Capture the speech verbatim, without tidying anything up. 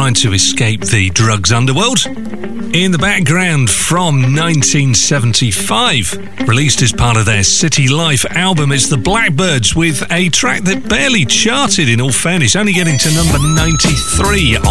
trying to escape the drugs underworld. In the background, from nineteen seventy-five, released as part of their City Life album, it's the Blackbyrds with a track that barely charted, in all fairness, only getting to number ninety-three